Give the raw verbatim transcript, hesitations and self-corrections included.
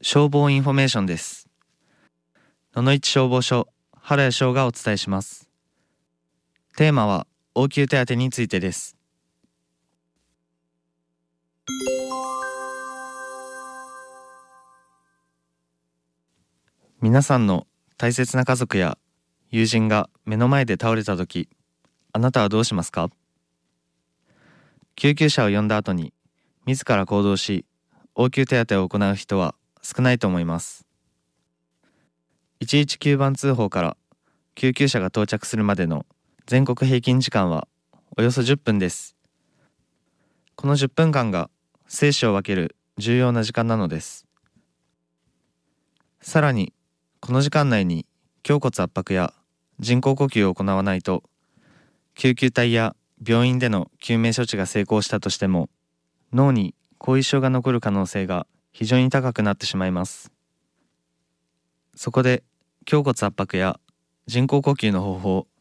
消防インフォメーションです。野々市消防署原谷翔がお伝えします。テーマは応急手当についてです。皆さんの大切な家族や友人が目の前で倒れたとき、あなたはどうしますか？救急車を呼んだ後に自ら行動し、応急手当を行う人は少ないと思います。いちいちきゅうばん通報から救急車が到着するまでの全国平均時間はおよそじゅっぷんです。このじゅっぷんかんが生死を分ける重要な時間なのです。さらにこの時間内に胸骨圧迫や人工呼吸を行わないと、救急隊や病院での救命処置が成功したとしても脳に後遺症が残る可能性が非常に高くなってしまいます。そこで胸骨圧迫や人工呼吸の方法、